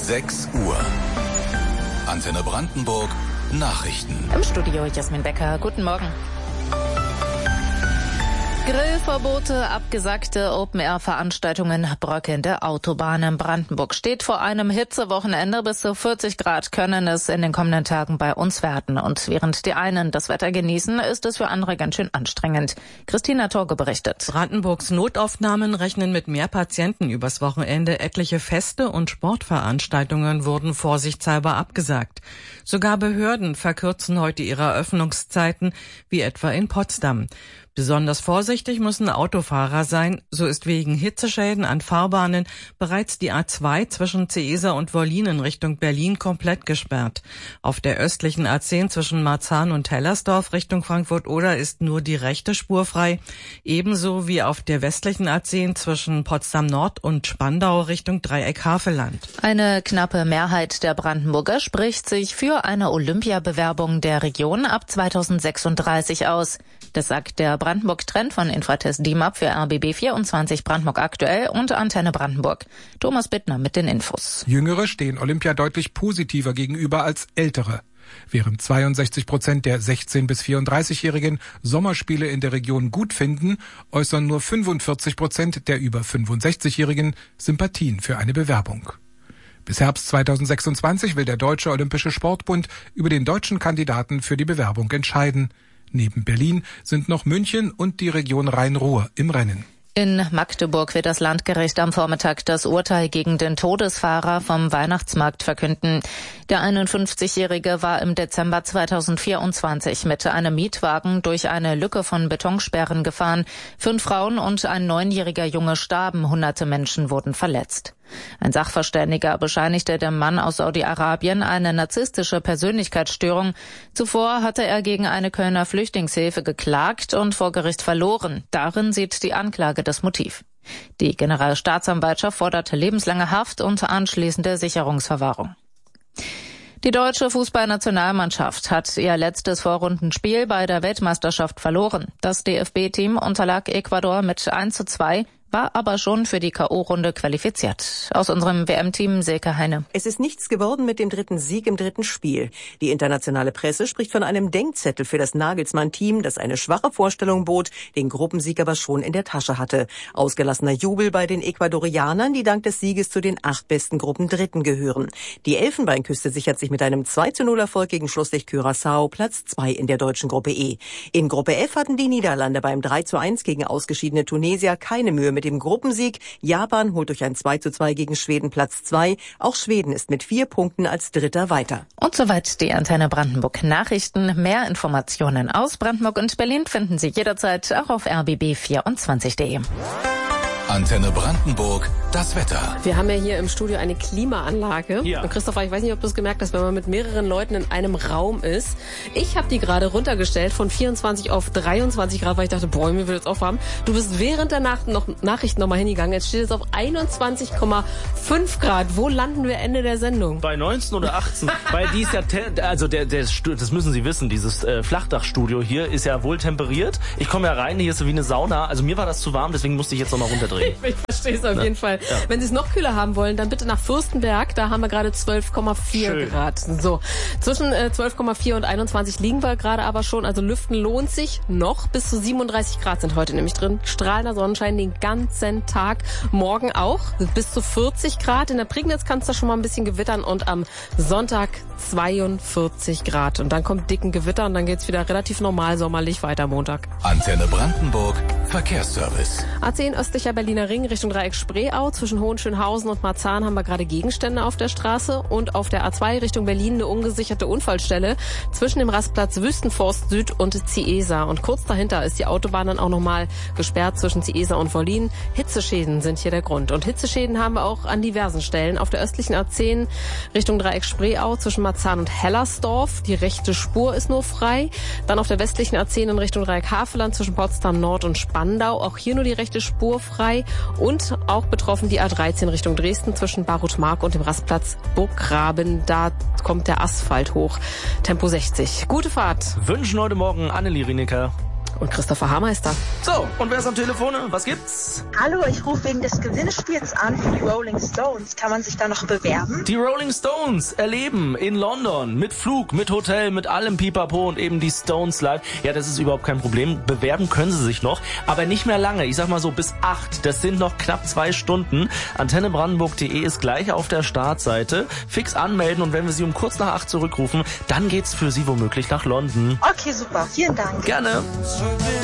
6 Uhr. Antenne Brandenburg, Nachrichten. Im Studio Jasmin Becker. Guten Morgen. Grillverbote, abgesagte Open-Air-Veranstaltungen, bröckelnde Autobahnen. In Brandenburg steht vor einem Hitzewochenende. Bis zu 40 Grad können es in den kommenden Tagen bei uns werden. Und während die einen das Wetter genießen, ist es für andere ganz schön anstrengend. Christina Torge berichtet. Brandenburgs Notaufnahmen rechnen mit mehr Patienten übers Wochenende. Etliche Feste und Sportveranstaltungen wurden vorsichtshalber abgesagt. Sogar Behörden verkürzen heute ihre Öffnungszeiten, wie etwa in Potsdam. Besonders vorsichtig müssen Autofahrer sein. So ist wegen Hitzeschäden an Fahrbahnen bereits die A2 zwischen Ceesa und Wollin in Richtung Berlin komplett gesperrt. Auf der östlichen A10 zwischen Marzahn und Hellersdorf Richtung Frankfurt-Oder ist nur die rechte Spur frei. Ebenso wie auf der westlichen A10 zwischen Potsdam-Nord und Spandau Richtung Dreieck-Havelland. Eine knappe Mehrheit der Brandenburger spricht sich für eine Olympiabewerbung der Region ab 2036 aus. Das sagt der Brandenburg-Trend von Infratest DIMAP für RBB 24 Brandenburg aktuell und Antenne Brandenburg. Thomas Bittner mit den Infos. Jüngere stehen Olympia deutlich positiver gegenüber als Ältere. Während 62% der 16- bis 34-Jährigen Sommerspiele in der Region gut finden, äußern nur 45% der über 65-Jährigen Sympathien für eine Bewerbung. Bis Herbst 2026 will der Deutsche Olympische Sportbund über den deutschen Kandidaten für die Bewerbung entscheiden. Neben Berlin sind noch München und die Region Rhein-Ruhr im Rennen. In Magdeburg wird das Landgericht am Vormittag das Urteil gegen den Todesfahrer vom Weihnachtsmarkt verkünden. Der 51-Jährige war im Dezember 2024 mit einem Mietwagen durch eine Lücke von Betonsperren gefahren. 5 Frauen und ein 9-jähriger Junge starben, hunderte Menschen wurden verletzt. Ein Sachverständiger bescheinigte dem Mann aus Saudi-Arabien eine narzisstische Persönlichkeitsstörung. Zuvor hatte er gegen eine Kölner Flüchtlingshilfe geklagt und vor Gericht verloren. Darin sieht die Anklage das Motiv. Die Generalstaatsanwaltschaft forderte lebenslange Haft und anschließende Sicherungsverwahrung. Die deutsche Fußballnationalmannschaft hat ihr letztes Vorrundenspiel bei der Weltmeisterschaft verloren. Das DFB-Team unterlag Ecuador mit 1:2, war aber schon für die K.O.-Runde qualifiziert. Aus unserem WM-Team Silke Heine. Es ist nichts geworden mit dem dritten Sieg im dritten Spiel. Die internationale Presse spricht von einem Denkzettel für das Nagelsmann-Team, das eine schwache Vorstellung bot, den Gruppensieg aber schon in der Tasche hatte. Ausgelassener Jubel bei den Ecuadorianern, die dank des Sieges zu den 8 besten Gruppendritten gehören. Die Elfenbeinküste sichert sich mit einem 2:0-Erfolg gegen Schlusslicht Curaçao Platz 2 in der deutschen Gruppe E. In Gruppe F hatten die Niederlande beim 3:1 gegen ausgeschiedene Tunesier keine Mühe mit dem Gruppensieg. Japan holt durch ein 2:2 gegen Schweden Platz 2. Auch Schweden ist mit 4 Punkten als Dritter weiter. Und soweit die Antenne Brandenburg Nachrichten. Mehr Informationen aus Brandenburg und Berlin finden Sie jederzeit auch auf rbb24.de. Antenne Brandenburg, das Wetter. Wir haben ja hier im Studio eine Klimaanlage. Ja. Und Christopher, ich weiß nicht, ob du es gemerkt hast, wenn man mit mehreren Leuten in einem Raum ist. Ich habe die gerade runtergestellt von 24 auf 23 Grad, weil ich dachte, boah, mir wird jetzt auch warm. Du bist während der Nachrichten nochmal hingegangen. Jetzt steht es auf 21,5 Grad. Wo landen wir Ende der Sendung? Bei 19 oder 18. Weil die ist ja, das müssen Sie wissen, dieses Flachdachstudio hier ist ja wohl temperiert. Ich komme ja rein, hier ist so wie eine Sauna. Also mir war das zu warm, deswegen musste ich jetzt nochmal runterdrehen. Ich verstehe es auf jeden Fall. Ja. Wenn Sie es noch kühler haben wollen, dann bitte nach Fürstenberg. Da haben wir gerade 12,4 Grad. So, zwischen 12,4 und 21 liegen wir gerade aber schon. Also Lüften lohnt sich noch. Bis zu 37 Grad sind heute nämlich drin. Strahlender Sonnenschein den ganzen Tag. Morgen auch bis zu 40 Grad. In der Prignitz kann es da schon mal ein bisschen gewittern. Und am Sonntag 42 Grad. Und dann kommt dicken Gewitter und dann geht's wieder relativ normal sommerlich weiter Montag. Antenne Brandenburg, Verkehrsservice. A10 östlicher Berliner Ring Richtung Dreieck Spreeau. Zwischen Hohenschönhausen und Marzahn haben wir gerade Gegenstände auf der Straße. Und auf der A2 Richtung Berlin eine ungesicherte Unfallstelle zwischen dem Rastplatz Wüstenforst Süd und Ciesa. Und kurz dahinter ist die Autobahn dann auch nochmal gesperrt zwischen Ciesa und Wollin. Hitzeschäden sind hier der Grund. Und Hitzeschäden haben wir auch an diversen Stellen. Auf der östlichen A10 Richtung Dreieck Spreeau zwischen Marzahn und Hellersdorf. Die rechte Spur ist nur frei. Dann auf der westlichen A10 in Richtung Dreieck Havelland zwischen Potsdam Nord und Spandau. Auch hier nur die rechte Spur frei. Und auch betroffen die A13 Richtung Dresden zwischen Barutmark und dem Rastplatz Burggraben. Da kommt der Asphalt hoch. Tempo 60. Gute Fahrt. Wünschen heute Morgen Annelie Rineker. Und Christopher Hammer ist da. So, und wer ist am Telefon? Was gibt's? Hallo, ich rufe wegen des Gewinnspiels an für die Rolling Stones. Kann man sich da noch bewerben? Die Rolling Stones erleben in London mit Flug, mit Hotel, mit allem Pipapo und eben die Stones live. Ja, das ist überhaupt kein Problem. Bewerben können sie sich noch, aber nicht mehr lange. Ich sag mal so bis 8. Das sind noch knapp 2 Stunden. AntenneBrandenburg.de ist gleich auf der Startseite. Fix anmelden und wenn wir Sie um kurz nach 8 zurückrufen, dann geht's für Sie womöglich nach London. Okay, super. Vielen Dank. Gerne.